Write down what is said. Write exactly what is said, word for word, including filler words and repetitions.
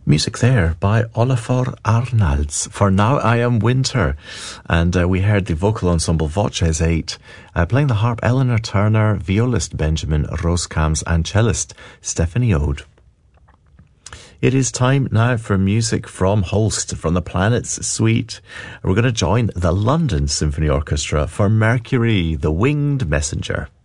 Music there by Olafur Arnalds, For Now I Am Winter. And uh, we heard the vocal ensemble Voces eight, uh, playing the harp Eleanor Turner, violist Benjamin Roskams, and cellist Stephanie Ode. It is time now for music from Holst, from the Planets Suite. We're going to join the London Symphony Orchestra for Mercury, the Winged Messenger.